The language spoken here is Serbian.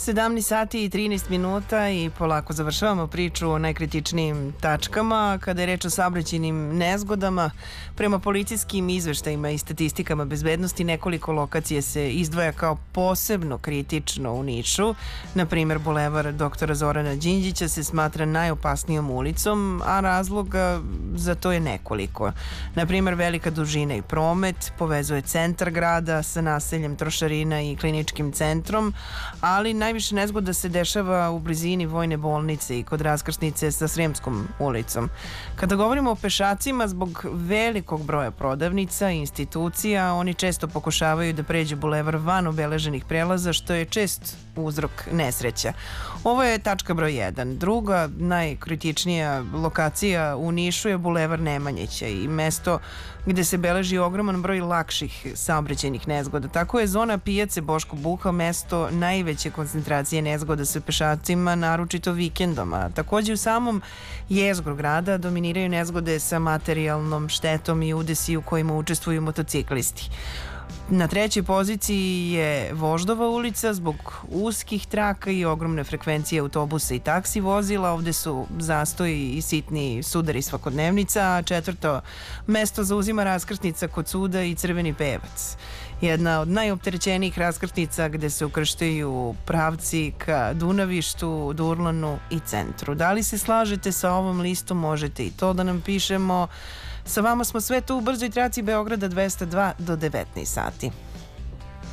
17 sati i 13 minuta i polako završavamo priču o najkritičnijim tačkama. Kada je reč o saobraćajnim nezgodama, prema policijskim izveštajima i statistikama bezbednosti, nekoliko lokacije se izdvaja kao posebno kritično u Nišu. Na primjer, bulevar doktora Zorana Đinđića se smatra najopasnijom ulicom, a razloga za to je nekoliko. Na primjer, velika dužina i promet povezuje centar grada sa naseljem Trošarina i kliničkim centrom, ali najviše nezgoda se dešava u blizini Vojne bolnice i kod raskrsnice sa Sremskom ulicom. Kada govorimo o pešacima, zbog velikog broja prodavnica i institucija, oni često pokušavaju da pređu bulevar van obeleženih prelaza, što je čest uzrok nesreća. Ovo je tačka broj 1. Druga, najkritičnija lokacija u Nišu je bulevar Nemanjića i mesto gde se beleži ogroman broj lakših saobraćajnih nezgoda. Tako je zona pijace Boško Buha mesto najveće koncentracije nezgoda sa pešacima, naročito vikendom. A takođe u samom jezgru grada dominiraju nezgode sa materijalnom štetom i udesi u kojima učestvuju motociklisti. Na trećoj poziciji je Voždova ulica zbog uskih traka i ogromne frekvencije autobusa i taksi vozila. Ovde su zastoji i sitni sudari svakodnevnica, a četvrto mesto zauzima raskrsnica kod suda i Crveni pevac. Jedna od najopterećenijih raskrsnica gde se ukrštaju pravci ka Dunavištu, Durlanu i centru. Da li se slažete sa ovom listom? Možete i to da nam pišemo. Sa vama smo sve tu u brzoj traci Beograda 202 do 19 sati.